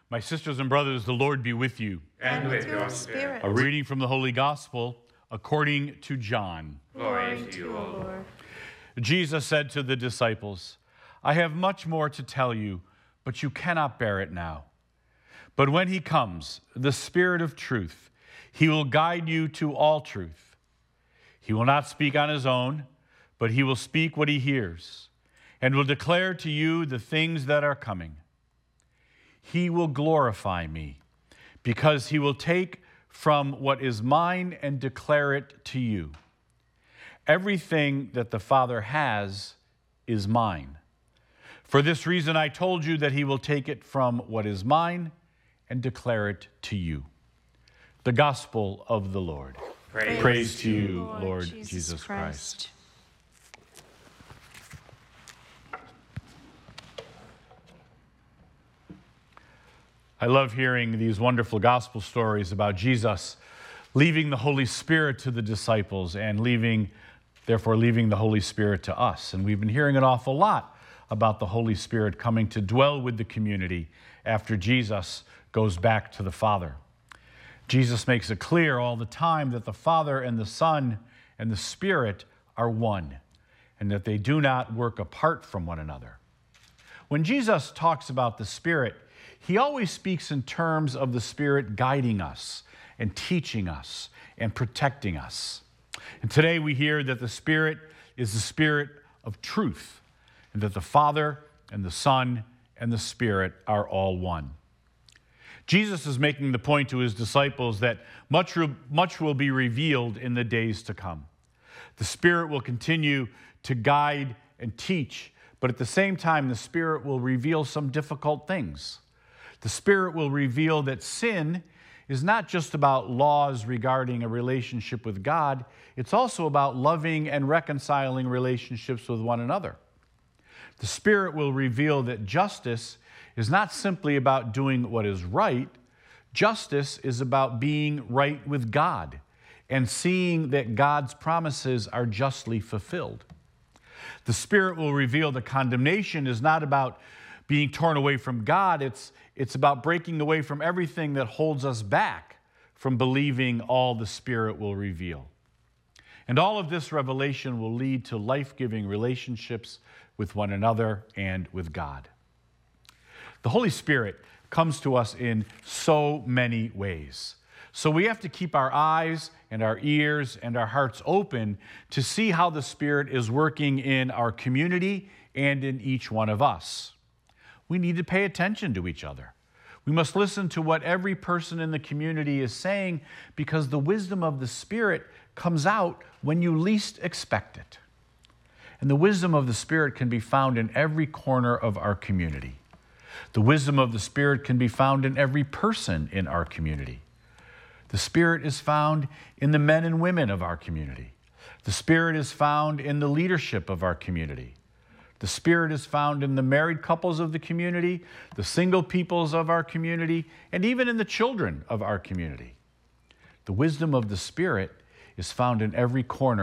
My sisters and brothers, the Lord be with you. And with your spirit. A reading from the Holy Gospel according to John. Glory to you, O Lord. Jesus said to the disciples, I have much more to tell you, but you cannot bear it now. But when he comes, the Spirit of truth, he will guide you to all truth. He will not speak on his own, but he will speak what he hears, and will declare to you the things that are coming. He will glorify me, because he will take from what is mine and declare it to you. Everything that the Father has is mine. For this reason I told you that he will take it from what is mine and declare it to you. The Gospel of the Lord. Praise to you, Lord Jesus Christ. I love hearing these wonderful gospel stories about Jesus leaving the Holy Spirit to the disciples and therefore leaving the Holy Spirit to us. And we've been hearing an awful lot about the Holy Spirit coming to dwell with the community after Jesus goes back to the Father. Jesus makes it clear all the time that the Father and the Son and the Spirit are one, and that they do not work apart from one another. When Jesus talks about the Spirit, he always speaks in terms of the Spirit guiding us and teaching us and protecting us. And today we hear that the Spirit is the Spirit of truth, and that the Father and the Son and the Spirit are all one. Jesus is making the point to his disciples that much will be revealed in the days to come. The Spirit will continue to guide and teach, but at the same time, the Spirit will reveal some difficult things. The Spirit will reveal that sin is not just about laws regarding a relationship with God, it's also about loving and reconciling relationships with one another. The Spirit will reveal that justice is not simply about doing what is right. Justice is about being right with God and seeing that God's promises are justly fulfilled. The Spirit will reveal that condemnation is not about being torn away from God. It's about breaking away from everything that holds us back from believing all the Spirit will reveal. And all of this revelation will lead to life-giving relationships with one another and with God. The Holy Spirit comes to us in so many ways. So we have to keep our eyes and our ears and our hearts open to see how the Spirit is working in our community and in each one of us. We need to pay attention to each other. We must listen to what every person in the community is saying, because the wisdom of the Spirit comes out when you least expect it. And the wisdom of the Spirit can be found in every corner of our community. The wisdom of the Spirit can be found in every person in our community. The Spirit is found in the men and women of our community. The Spirit is found in the leadership of our community. The Spirit is found in the married couples of the community, the single peoples of our community, and even in the children of our community. The wisdom of the Spirit is found in every corner